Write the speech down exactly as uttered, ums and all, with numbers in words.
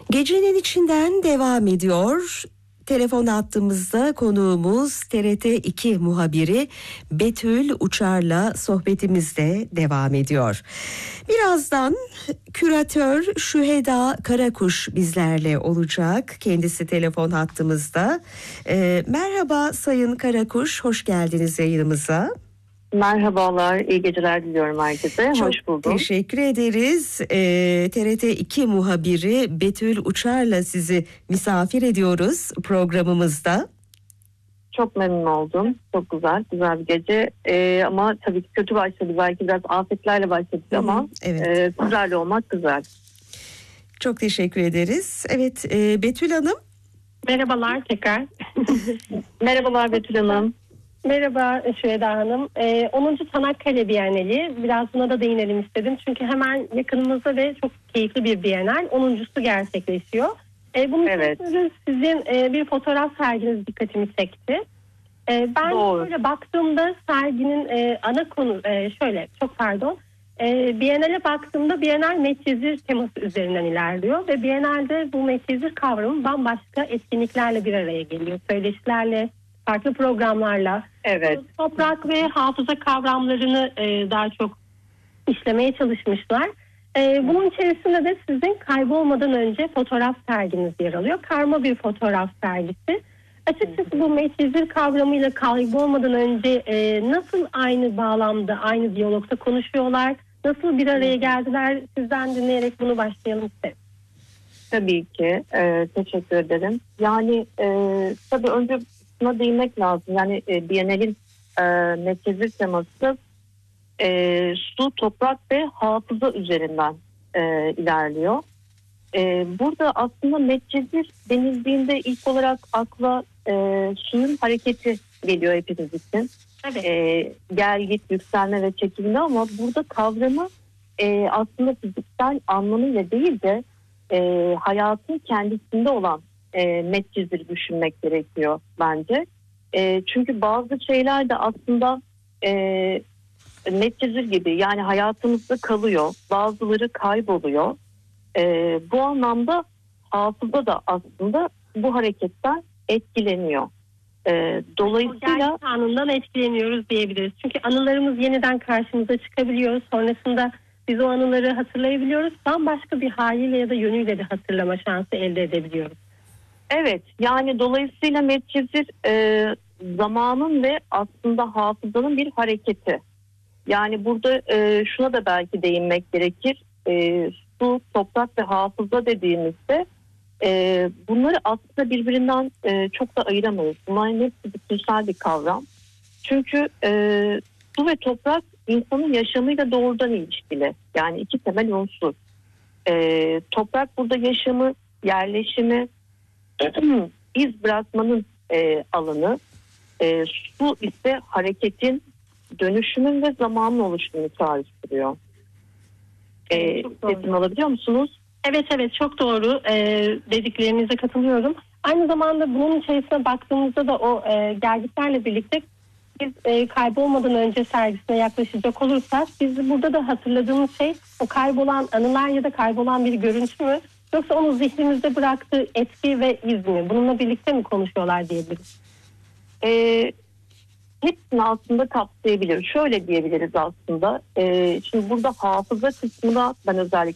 Gecenin içinden devam ediyor. Telefon hattımızda konuğumuz T R T iki muhabiri Betül Uçar'la sohbetimizde devam ediyor. Birazdan küratör Şüheda Karakuş bizlerle olacak. Kendisi telefon hattımızda. Ee, merhaba Sayın Karakuş, hoş geldiniz yayınımıza. Merhabalar, iyi geceler diliyorum herkese. Çok hoş buldum. Teşekkür ederiz. Ee, T R T iki muhabiri Betül Uçar'la sizi misafir ediyoruz programımızda. Çok memnun oldum. Çok güzel, güzel bir gece. Ee, ama tabii ki kötü başladı. Belki biraz afetlerle başladık Hı-hı, ama evet. e, sizlerle olmak güzel. Çok teşekkür ederiz. Evet, e, Betül Hanım. Merhabalar tekrar. Merhabalar Betül Hanım. Merhaba Şüheda Hanım. Ee, onuncu Çanakkale Bienali. Biraz buna da değinelim istedim. Çünkü hemen yakınımızda ve çok keyifli bir Bienal. onuncusu gerçekleşiyor. Ee, bunun Evet. içerisinde sizin e, bir fotoğraf serginiz dikkatimi çekti. Ee, ben Doğru. böyle baktığımda serginin e, ana konu e, şöyle çok pardon. E, Bienal'e baktığımda Bienal Medcezir teması üzerinden ilerliyor. Ve Bienal'de bu Medcezir kavramı bambaşka etkinliklerle bir araya geliyor. Söyleşilerle, farklı programlarla, Evet. toprak ve hafıza kavramlarını e, daha çok işlemeye çalışmışlar. E, bunun içerisinde de sizin kaybolmadan önce fotoğraf serginiz yer alıyor. Karma bir fotoğraf sergisi. Açıkçası bu Medcezir kavramıyla kaybolmadan önce e, nasıl aynı bağlamda, aynı diyalogda konuşuyorlar? Nasıl bir araya geldiler? Sizden dinleyerek bunu başlayalım isterim. Tabii ki. E, teşekkür ederim. Yani e, tabii önce buna değinmek lazım. Yani e, Bienal'in e, Medcezir teması e, su, toprak ve hafıza üzerinden e, ilerliyor. E, burada aslında Medcezir denildiğinde ilk olarak akla e, suyun hareketi geliyor hepimiz için. Evet. E, gel git, yükselme ve çekilme, ama burada kavramı e, aslında fiziksel anlamıyla değil de e, hayatın kendisinde olan e, Medcezir düşünmek gerekiyor bence. E, çünkü bazı şeyler de aslında e, Medcezir gibi, yani hayatımızda kalıyor, bazıları kayboluyor. Ee, bu anlamda hafıza da aslında bu hareketten etkileniyor. Ee, dolayısıyla O gerçek anından etkileniyoruz diyebiliriz. Çünkü anılarımız yeniden karşımıza çıkabiliyor. Sonrasında biz o anıları hatırlayabiliyoruz. Bambaşka bir haliyle ya da yönüyle de hatırlama şansı elde edebiliyoruz. evet, yani dolayısıyla Medcezir e, zamanın ve aslında hafızanın bir hareketi. Yani burada e, şuna da belki değinmek gerekir. E, su, toprak ve hafıza dediğimizde e, bunları aslında birbirinden e, çok da ayıramayız. Bunların hepsi bütünsel bir kavram. Çünkü e, su ve toprak insanın yaşamıyla doğrudan ilişkili. Yani iki temel unsur. E, toprak burada yaşamı, yerleşimi, iz bırakmanın e, alanı. E, su ise hareketin, dönüşümün ve zamanın oluşumunu çağrıştırıyor. Ee, sesimi alabiliyor musunuz? Evet evet çok doğru. Ee, dediklerinize katılıyorum. Aynı zamanda bunun içerisine baktığımızda da o e, gelgitlerle birlikte biz e, kaybolmadan önce sergisine yaklaşacak olursak biz burada da hatırladığımız şey o kaybolan anılar ya da kaybolan bir görüntü mü? Yoksa onun zihnimizde bıraktığı etki ve iz mi? Bununla birlikte mi konuşuyorlar diyebiliriz? Ee, hepsini aslında kapsayabilir. Şöyle diyebiliriz aslında. Ee, şimdi burada hafıza kısmına ben özellikle